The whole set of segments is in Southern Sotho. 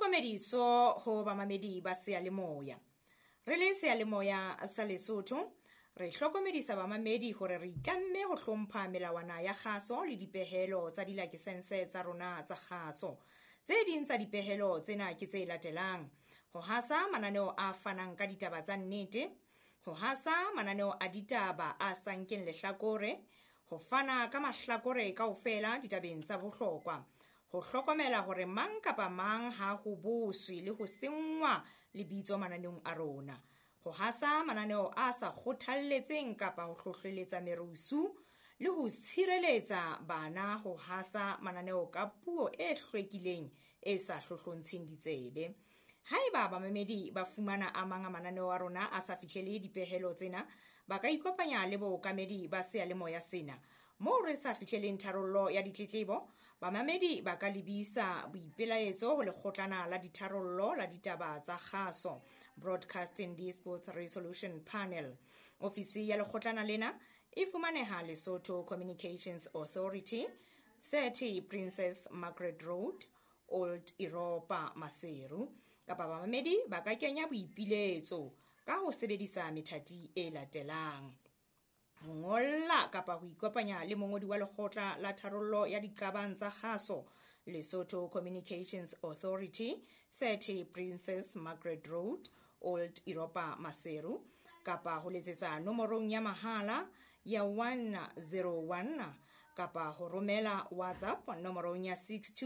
Tlhokomediso ho bamamedi ba seyalemoya. Re le seyalemoya sa Lesotho, re hlokomedisa bamamedi hore re itlamme ho hlompha melawana ya kgaso le dipehelo tsa dilakesense tsa rona tsa kgaso. Tse ding tsa dipehelo tsena ke tse latelang: ho hasa mananeo a fanang ka ditaba tsa nnete, ho hasa mananeo a ditaba a sa nkeng lehlakore, ho fana ka mahlakore kaofela ditabeng tsa bohlokwa, ho hlokomela hore mang kapa mang ha ho boswe le ho sengwa lebitso mananeong a rona, ho hasa mananeo a sa kgothalletseng kapa ho hlohleletsa merusu, le ho tshireletsa bana ho hasa mananeo ka puo e hlwekileng e sa hlohlontsheng ditsebe. Haeba bamamedi ba fumana a mang a mananeo a rona a sa fihlele dipehelo tsena, ba ka ikopanya le bookamedi ba seyalemoya sena. Moo re sa fihleleng tharollo ya ditletlebo, bamamedi ba ka lebisa boipelaetso ho Lekgotlana la Ditharollo la Ditaba tsa Kgaso, Broadcasting Disputes Resolution Panel. Ofisi ya lekgotlana lena e fumaneha Lesotho Communications Authority, 30 Princess Margaret Road, Old Europa, Maseru. Kapa bamamedi ba ka kenya boipiletso ka ho sebedisa methati e latelang: ho ngolla kapa ho ikopanya le mongodi wa Lekgotla la Tharollo ya Diqabang tsa Kgaso, Lesotho Communications Authority, 30 Princess Margaret Road, Old Europa, Maseru, kapa ho letsetsa nomorong ya mahala ya 101 kapa ho romela WhatsApp nomorong ya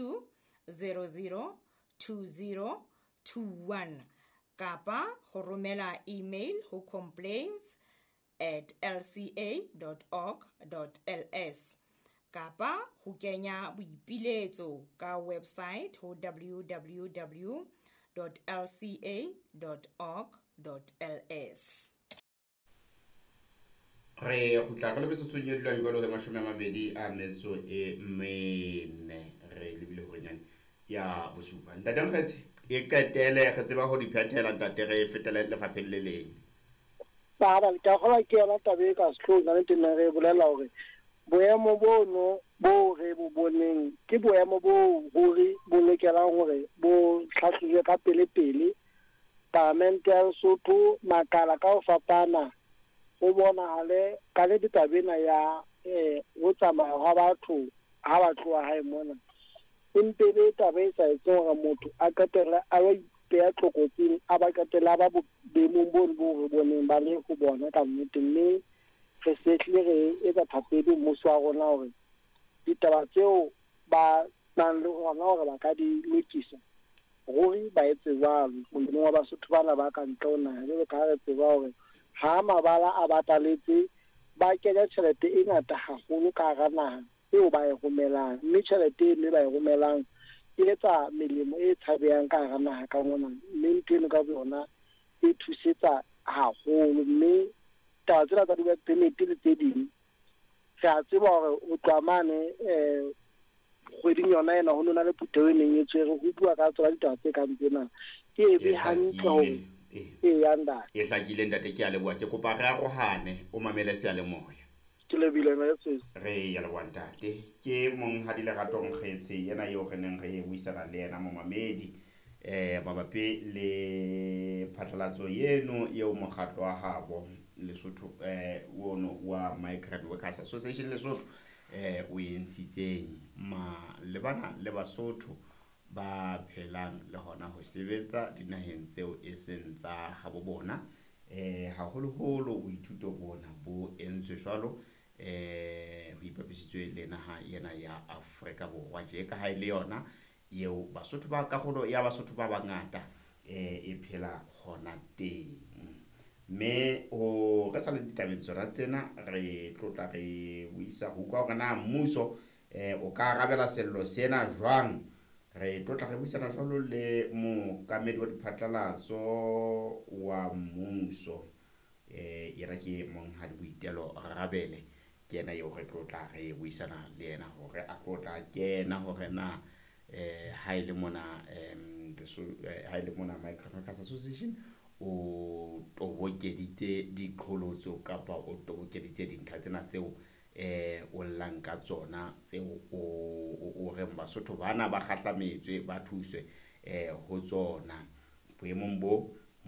62002021 kapa ho romela email ho complaints@lca.org.ls kapa ho kenya boipiletso ka website ho www.lca.org.ls. Re khutla ka lebetso nye dilo jalo he 24 re lebile ho nyane ya bosupa ntateng khetse e katele ge tseba go diphathela ntate re fetela lefapheng le leng ba ka gola ke yona tabe ka sehlo na le tena re bolela hore boemo bono bo re bo boneng ke boemo bo hore bo lokelang hore bo hlahlojwe ka pele parlamente ya Lesotho makala ka ho fapana o bona hale ka le ditabena ya ho tsamaya ha batho ha ba tloha hae mona empe le tabe sa itse hore motho a katela a ba ya tlokotsing a ba katela ba boemong bo re boneng ba le go bona ka nnete mme re setle re etsa thapedi mmuso wa rona hore ditaba tseo ba nang le hona hore ba ka di lokisa ruri ba etse jwalo molemo wa Basotho bana ba ka ntle ona le ka re tseba hore ha mabala a bataletse ba kenya tjhelete e ngata haholo ka hara naha eo ba e romelang mme tjhelete e ba e romelang e etsa melemo e tshabehang ka hara naha ka mona mme nteno ka bona e thusetsa haholo mme taba tsena tsa di-work permit le tse ding re a tseba hore o tloha mane kgweding yona ena ho nona le puteho e neng e tshwere ho bua ka tsona ditaba tse kang tsena ke be hantle hore yanda e hlakile ntate ke a leboa ke kopa re arohane o mamele seyalemoya ke lebile metse re ya leboa ntate ke mong ha di le ratong khetse yena yo re neng re buisana le yena momamedi mabapi le phatlalatso yeno eo mokgatlo wa habo Lesotho wono wa Migrant Workers Association Lesotho o entshitseng lebana le Basotho ba phelang le hona ho sebetsa dinaheng tseo e seng tsa habo bona haholoholo boithuto bona bo entswe jwalo ho ipapisitswe le naha yena ya Afrika Borwa je ka ha ile yona eo Basotho ba karolo ya Basotho ba bangata e phela hona teng me o re sa le ditabeng tsona tsena re tlotla re buisa ho kwa hore na mmuso o ka arabela sello sena jwang re tlotla re buisana jwalo le mookamedi wa diphatlalatso wa mmuso yena ke monghadi Boitelo Rabele ke yena yo re tlotla re buisana le yena hore a tlotla kena hore na ha ile mona Migrant Workers Association o tobokeditse diqholotso kapa o tobokeditse dintlha tsena tseo o llang ka tsona tseo o re Basotho bana ba kgahlametswe ba thuswe ho tsona. Boemong bo